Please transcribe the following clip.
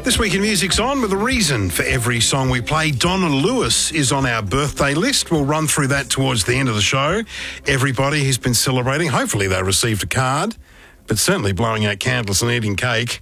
This week in Music's On with a reason for every song we play. Donna Lewis is on our birthday list. We'll run through that towards the end of the show. Everybody who's been celebrating, hopefully they received a card, but certainly blowing out candles and eating cake.